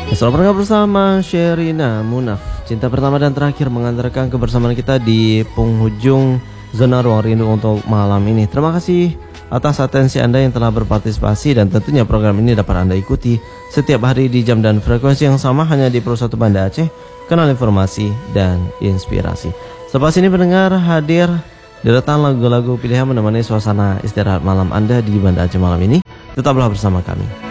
Selamat bergabung bersama Sherina Munaf. Cinta pertama dan terakhir mengantarkan kebersamaan kita di penghujung zona ruang rindu untuk malam ini. Terima kasih atas atensi Anda yang telah berpartisipasi, dan tentunya program ini dapat Anda ikuti setiap hari di jam dan frekuensi yang sama hanya di Pro 1 Banda Aceh, kanal informasi dan inspirasi. Selepas ini pendengar hadir deretan lagu-lagu pilihan menemani suasana istirahat malam Anda di Banda Aceh malam ini. Tetaplah bersama kami.